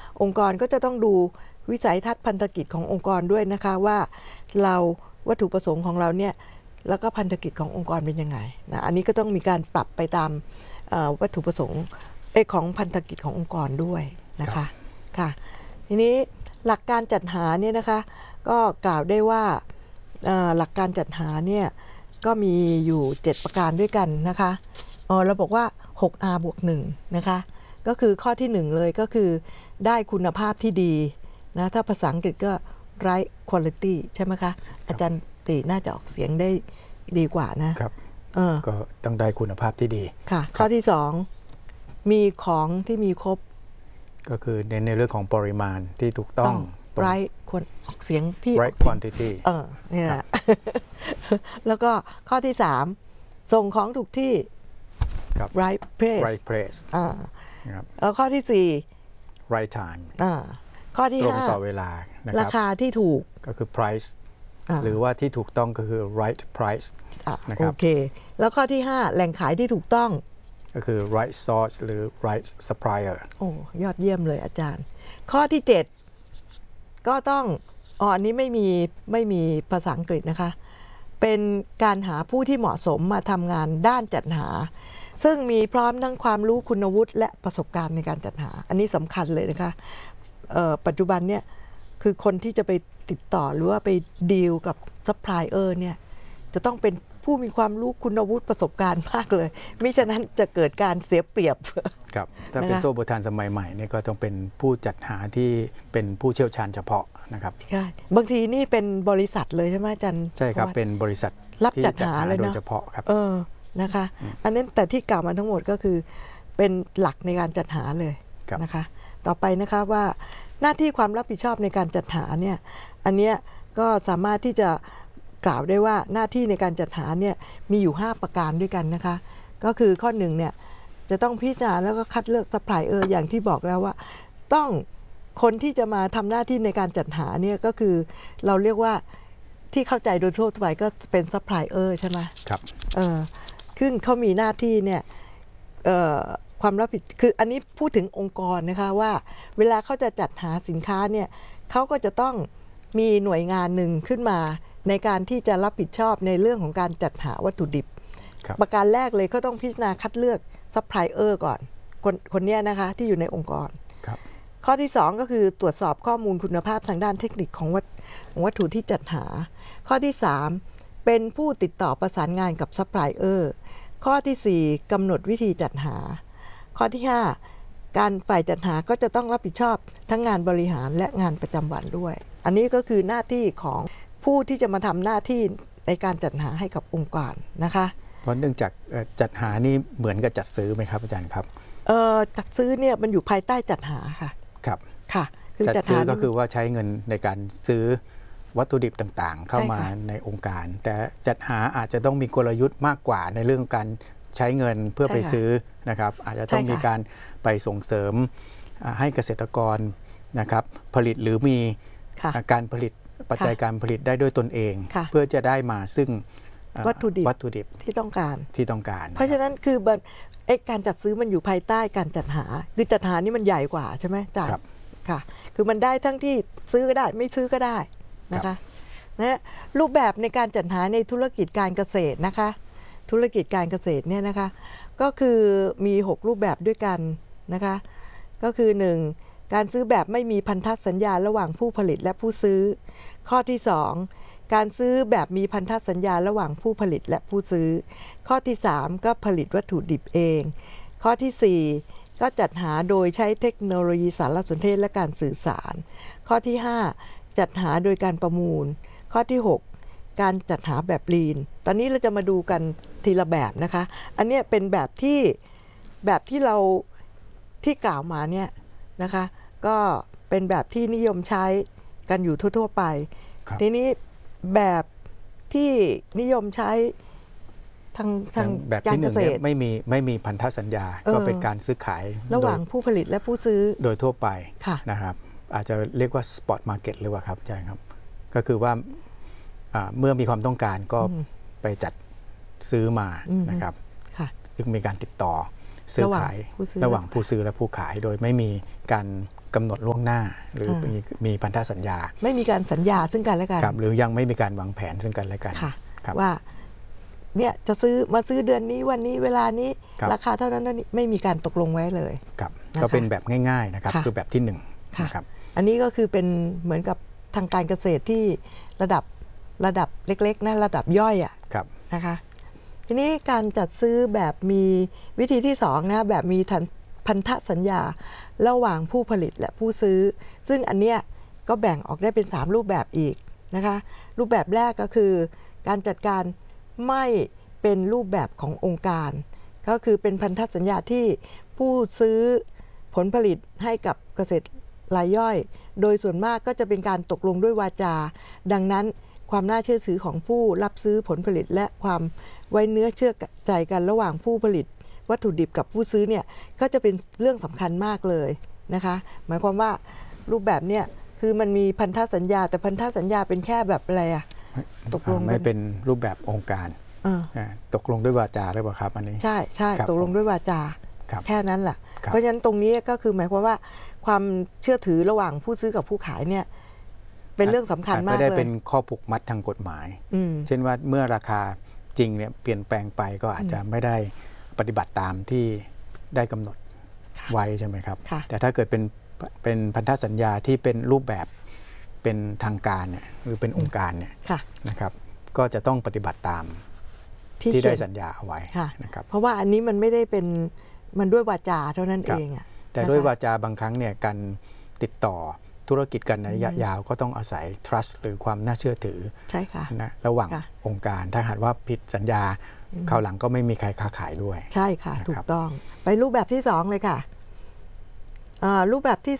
องค์กรก็จะต้องดูวิสัยทัศน์พันธกิจขององค์กรด้วยนะคะว่าเราวัตถุประสงค์ของเราเนี่ยแล้วก็พันธกิจขององค์กรเป็นยังไงนะอันนี้ก็ต้องมีการปรับไปตามวัตถุประสงค์ของพันธกิจขององค์กรด้วยนะคะค่ะทีนี้หลักการจัดหาเนี่ยนะคะก็กล่าวได้ว่าหลักการจัดหาเนี่ยก็มีอยู่7ประการด้วยกันนะคะเราบอกว่า 6R บวก1นะคะก็คือข้อที่1เลยก็คือได้คุณภาพที่ดีนะถ้าภาษาอังกฤษก็ right quality ใช่ไหมคะอาจารย์ติน่าจะออกเสียงได้ดีกว่านะครับก็ต้องได้คุณภาพที่ดีค่ะข้อที่2มีของที่มีครบก็คือในเรื่องของปริมาณที่ถูกต้อง right ควรออกเสียงพี่ right quantity นี่แหละ แล้วก็ข้อที่3ส่งของถูกที่ right place แล้วข้อที่4 right time ข้อที่5 ตรงต่อเวลาราคาที่ถูกก็คือ price หรือว่าที่ถูกต้องก็คือ right price นะครับโอเคแล้วข้อที่5แหล่งขายที่ถูกต้องก็คือ right source หรือ right supplier โอ้ยอดเยี่ยมเลยอาจารย์ข้อที่7ก็ต้องอันนี้ไม่มีภาษาอังกฤษนะคะเป็นการหาผู้ที่เหมาะสมมาทำงานด้านจัดหาซึ่งมีพร้อมทั้งความรู้คุณวุฒิและประสบการณ์ในการจัดหาอันนี้สำคัญเลยนะคะปัจจุบันเนี่ยคือคนที่จะไปติดต่อหรือว่าไปดีลกับซัพพลายเออร์เนี่ยจะต้องเป็นผู้มีความรู้คุณวุฒิประสบการณ์มากเลยมิฉะนั้นจะเกิดการเสียเปรียบครับถ้าเป็นโซ่บทานสมัยใหม่เนี่ยก็ต้องเป็นผู้จัดหาที่เป็นผู้เชี่ยวชาญเฉพาะนะครับใช่บางทีนี่เป็นบริษัทเลยใช่ไหมอาจารย์ใช่ครับเป็นบริษัทรับจัดหาเลยเนาะโดยเฉพาะครับนะคะอันนั้นแต่ที่กล่าวมาทั้งหมดก็คือเป็นหลักในการจัดหาเลยนะคะต่อไปนะคะว่าหน้าที่ความรับผิดชอบในการจัดหาเนี่ยอันเนี้ยก็สามารถที่จะกล่าวได้ว่าหน้าที่ในการจัดหาเนี่ยมีอยู่5ประการด้วยกันนะคะก็คือข้อ1เนี่ยจะต้องพิจารณาแล้วก็คัดเลือกซัพพลายเออร์อย่างที่บอกแล้วว่าต้องคนที่จะมาทำหน้าที่ในการจัดหาเนี่ยก็คือเราเรียกว่าที่เข้าใจโดยทั่วไปก็เป็นซัพพลายเออร์ใช่ไหมครับซึ่งเขามีหน้าที่เนี่ยความรับผิดคืออันนี้พูดถึงองค์กรนะคะว่าเวลาเขาจะจัดหาสินค้าเนี่ยเขาก็จะต้องมีหน่วยงานหนึ่งขึ้นมาในการที่จะรับผิดชอบในเรื่องของการจัดหาวัตถุดิบประการแรกเลยก็ต้องพิจารณาคัดเลือกซัพพลายเออร์ก่อนคนนี้นะคะที่อยู่ในองค์กรข้อที่2ก็คือตรวจสอบข้อมูลคุณภาพทางด้านเทคนิคของวัตถุที่จัดหาข้อที่3เป็นผู้ติดต่อประสานงานกับซัพพลายเออร์ข้อที่4กำหนดวิธีจัดหาข้อที่5การฝ่ายจัดหาก็จะต้องรับผิดชอบทั้งงานบริหารและงานประจำวันด้วยอันนี้ก็คือหน้าที่ของผู้ที่จะมาทำหน้าที่ในการจัดหาให้กับองค์กรนะคะเพราะเนื่องจากจัดหานี่เหมือนกับจัดซื้อไหมครับอาจารย์ครับจัดซื้อเนี่ยมันอยู่ภายใต้จัดหาค่ะครับค่ะคือจัดซื้อก็คือว่าใช้เงินในการซื้อวัตถุดิบต่างๆเข้ามาในองค์การแต่จัดหาอาจจะต้องมีกลยุทธ์มากกว่าในเรื่องการใช้เงินเพื่อไปซื้อนะครับอาจจะต้องมีการไปส่งเสริมให้เกษตรกรนะครับผลิตหรือมีการผลิตปัจจัยการผลิตได้ด้วยตนเองเพื่อจะได้มาซึ่งวัตถุดิบที่ต้องการเพราะฉะนั้นคือการจัดซื้อมันอยู่ภายใต้การจัดหาคือจัดหานี่มันใหญ่กว่าใช่ไหมอาจารย์ค่ะคือมันได้ทั้งที่ซื้อก็ได้ไม่ซื้อก็ได้นะคะรูปแบบในการจัดหาในธุรกิจการเกษตรนะคะธุรกิจการเกษตรเนี่ยนะคะก็คือมี6รูปแบบด้วยกันนะคะก็คือ1การซื้อแบบไม่มีพันธสัญญาระหว่างผู้ผลิตและผู้ซื้อข้อที่2การซื้อแบบมีพันธสัญญาระหว่างผู้ผลิตและผู้ซื้อข้อที่3ก็ผลิตวัตถุดิบเองข้อที่4ก็จัดหาโดยใช้เทคโนโลยีสารสนเทศและการสื่อสารข้อที่5จัดหาโดยการประมูลข้อที่6การจัดหาแบบลีนตอนนี้เราจะมาดูกันทีละแบบนะคะอันนี้เป็นแบบที่เราที่กล่าวมาเนี่ยนะคะก็เป็นแบบที่นิยมใช้กันอยู่ทั่วๆไปทีนี้แบบที่นิยมใช้ทางแบบที่1เนี่ยไม่มีพันธสัญญาก็เป็นการซื้อขายระหว่างผู้ผลิตและผู้ซื้อโดยทั่วไปนะครับอาจจะเรียกว่าสปอตมาร์เก็ตหรือว่าครับอาจารย์ครับก็คือว่าเมื่อมีความต้องการก็ไปจัดซื้อมานะครับจึงมีการติดต่อซื้อขายระหว่างผู้ซื้อและผู้ขายโดยไม่มีการกำหนดล่วงหน้าหรือมีพันธสัญญาไม่มีการสัญญาซึ่งกันและกันหรือยังไม่มีการวางแผนซึ่งกันและกันว่าเนี่ยจะมาซื้อเดือนนี้วันนี้เวลานี้ราคาเท่านั้นนี้ไม่มีการตกลงไว้เลยครับก็เป็นแบบง่ายๆนะครับคือแบบที่1นะครับอันนี้ก็คือเป็นเหมือนกับทางการเกษตรที่ระดับเล็กๆนะระดับย่อยนะคะทีนี้การจัดซื้อแบบมีวิธีที่2นะแบบมีพันธสัญญาระหว่างผู้ผลิตและผู้ซื้อซึ่งอันเนี้ยก็แบ่งออกได้เป็น3รูปแบบอีกนะคะรูปแบบแรกก็คือการจัดการไม่เป็นรูปแบบขององค์การก็คือเป็นพันธสัญญาที่ผู้ซื้อผลผลิตให้กับเกษตรรายย่อยโดยส่วนมากก็จะเป็นการตกลงด้วยวาจาดังนั้นความน่าเชื่อถือของผู้รับซื้อผลผลิตและความไว้เนื้อเชื่อใจกันระหว่างผู้ผลิตวัตถุดิบกับผู้ซื้อเนี่ยก็จะเป็นเรื่องสำคัญมากเลยนะคะหมายความว่ารูปแบบเนี่ยคือมันมีพันธสัญญาแต่พันธสัญญาเป็นแค่แบบอะไรอะตกลงไม่เป็นรูปแบบองค์การตกลงด้วยวาจาหรือเปล่าครับอันนี้ใช่ตกลงด้วยวาจาแค่นั้นแหละเพราะฉะนั้นตรงนี้ก็คือหมายความว่าความเชื่อถือระหว่างผู้ซื้อกับผู้ขายเนี่ยเป็นเรื่องสำคัญมากเลยไม่ได้เป็นข้อผูกมัดทางกฎหมายเช่นว่าเมื่อราคาจริงเนี่ยเปลี่ยนแปลงไปก็อาจจะไม่ได้ปฏิบัติตามที่ได้กำหนดไว้ใช่ไหมครับแต่ถ้าเกิดเป็นพันธสัญญาที่เป็นรูปแบบเป็นทางการเนี่ยหรือเป็นองค์การเนี่ยนะครับก็จะต้องปฏิบัติตามที่ได้สัญญาเอาไว้นะครับเพราะว่าอันนี้มันไม่ได้เป็นมันด้วยวาจาเท่านั้นเองอ่ะแต่ด้วยวาจาบางครั้งเนี่ยการติดต่อธุรกิจกันในระยะยาวก็ต้องอาศัย trust หรือความน่าเชื่อถือใช่ค่ะนะระหว่างองค์การถ้าหากว่าผิดสัญญาคราวหลังก็ไม่มีใครค้าขายด้วยใช่ค่ะถูกต้องไปรูปแบบที่2เลยค่ะรูปแบบที่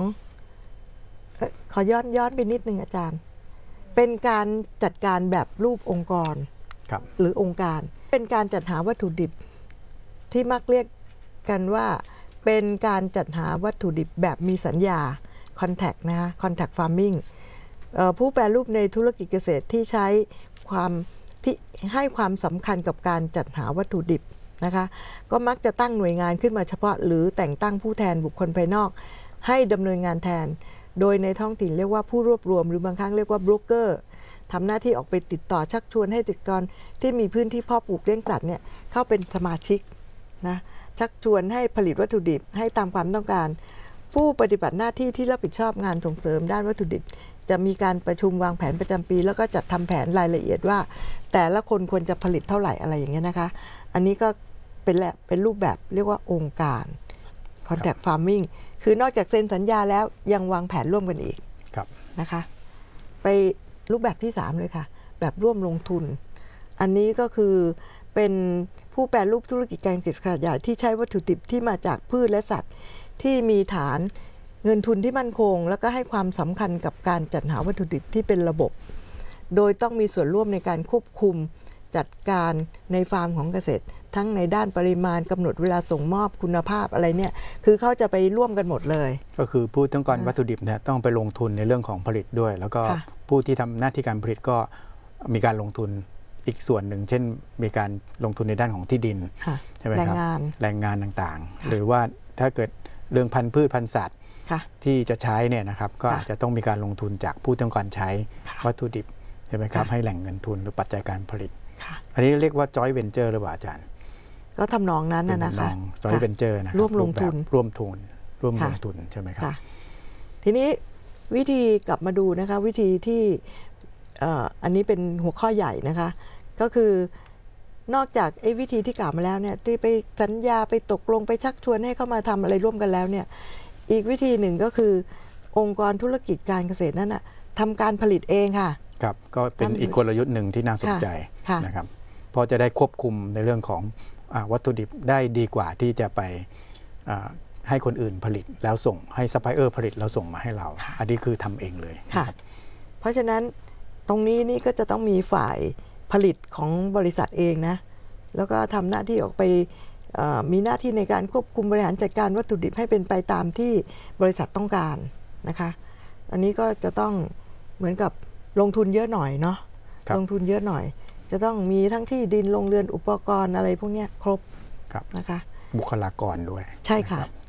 2ขอย้อนไปนิดนึงอาจารย์เป็นการจัดการแบบรูปองค์กรหรือองค์การเป็นการจัดหาวัตถุดิบที่มักเรียกกันว่าเป็นการจัดหาวัตถุดิบแบบมีสัญญา Contact นะคะ Contact Farming ผู้แปรรูปในธุรกิจเกษตรที่ใช้ที่ให้ความสำคัญกับการจัดหาวัตถุดิบนะคะก็มักจะตั้งหน่วยงานขึ้นมาเฉพาะหรือแต่งตั้งผู้แทนบุคคลภายนอกให้ดำเนินงานแทนโดยในท้องถิ่นเรียกว่าผู้รวบรวมหรือบางครั้งเรียกว่าโบรกเกอร์ทำหน้าที่ออกไปติดต่อชักชวนให้เกษตรกรที่มีพื้นที่เพาะปลูกเลี้ยงสัตว์เนี่ยเข้าเป็นสมาชิกนะชักชวนให้ผลิตวัตถุดิบให้ตามความต้องการผู้ปฏิบัติหน้าที่ที่รับผิดชอบงานส่งเสริมด้านวัตถุดิบจะมีการประชุมวางแผนประจำปีแล้วก็จัดทำแผนรายละเอียดว่าแต่ละคนควรจะผลิตเท่าไหร่อะไรอย่างเงี้ยนะคะอันนี้ก็เป็นรูปแบบเรียกว่าองค์การ Contact Farming คือนอกจากเซ็นสัญญาแล้วยังวางแผนร่วมกันอีกนะคะไปรูปแบบที่3เลยค่ะแบบร่วมลงทุนอันนี้ก็คือเป็นผู้แปรรูปธุรกิจการเกษตรขนาดใหญ่ที่ใช้วัตถุดิบที่มาจากพืชและสัตว์ที่มีฐานเงินทุนที่มั่นคงแล้วก็ให้ความสำคัญกับการจัดหาวัตถุดิบที่เป็นระบบโดยต้องมีส่วนร่วมในการควบคุมจัดการในฟาร์มของเกษตรทั้งในด้านปริมาณกำหนดเวลาส่งมอบคุณภาพอะไรเนี่ยคือเขาจะไปร่วมกันหมดเลยก็คือผู้ต้องการวัตถุดิบเนี่ยต้องไปลงทุนในเรื่องของผลิตด้วยแล้วก็ผู้ที่ทำหน้าที่การผลิตก็มีการลงทุนอีกส่วนหนึ่งเช่นมีการลงทุนในด้านของที่ดินใช่ไหมครับแรงงานต่างๆหรือว่าถ้าเกิดเรื่องพันธุ์พืชพันธุ์สัตว์ที่จะใช้เนี่ยนะครับก็อาจจะต้องมีการลงทุนจากผู้ต้องการใช้วัตถุดิบใช่ไหมครับให้แหล่งเงินทุนหรือปัจจัยการผลิตอันนี้เรียกว่า joint venture หรือเปล่าอาจารย์ก็ทำนองนั้นนะคะ joint venture นะร่วมลงทุนร่วมลงทุนใช่ไหมครับทีนี้วิธีกลับมาดูนะคะวิธีที่อันนี้เป็นหัวข้อใหญ่นะคะก็คือนอกจากไอ้วิธีที่กล่าวมาแล้วเนี่ยที่ไปสัญญาไปตกลงไปชักชวนให้เข้ามาทำอะไรร่วมกันแล้วเนี่ยอีกวิธีหนึ่งก็คือองค์กรธุรกิจการเกษตรนั้นน่ะทำการผลิตเองค่ะครับก็เป็นอีกกลยุทธ์หนึ่งที่น่าสนใจนะครับเพราะจะได้ควบคุมในเรื่องของวัตถุดิบได้ดีกว่าที่จะไปให้คนอื่นผลิตแล้วส่งให้ซัพพลายเออร์ผลิตแล้วส่งมาให้เราอันนี้คือทำเองเลยค่ะเพราะฉะนั้นตรงนี้นี่ก็จะต้องมีฝ่ายผลิตของบริษัทเองนะแล้วก็ทำหน้าที่ออกไปมีหน้าที่ในการควบคุมบริหารจัดการวัตถุดิบให้เป็นไปตามที่บริษัทต้องการนะคะอันนี้ก็จะต้องเหมือนกับลงทุนเยอะหน่อยเนาะลงทุนเยอะหน่อยจะต้องมีทั้งที่ดินโรงเรือนอุปกรณ์อะไรพวกนี้ครบนะคะบุคลากรด้วยใช่ค่ะ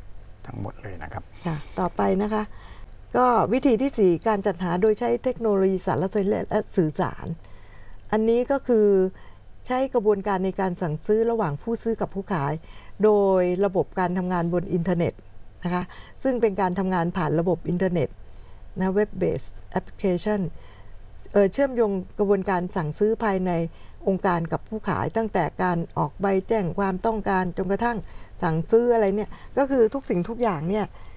ทั้งหมดเลยนะครับค่ะต่อไปนะคะก็วิธีที่ 4 การจัดหาโดยใช้เทคโนโลยีสารสนเทศและสื่อสารอันนี้ก็คือใช้กระบวนการในการสั่งซื้อระหว่างผู้ซื้อกับผู้ขายโดยระบบการทำงานบนอินเทอร์เน็ตนะคะซึ่งเป็นการทำงานผ่านระบบอินเทอร์เน็ตนะ Web Based Application เชื่อมโยงกระบวนการสั่งซื้อภายในองค์การกับผู้ขายตั้งแต่การออกใบแจ้งความต้องการจนกระทั่งสั่งซื้ออะไรเนี่ยก็คือทุกสิ่งทุกอย่างเนี่ย